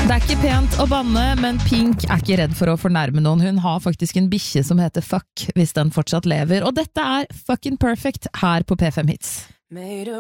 Det er ikke pent å banne, men Pink er ikke redd for å fornærme noen. Hun har faktisk en bikkje som heter Fuck, hvis den fortsatt lever. Og dette er Fucking Perfect her på P5 Hits.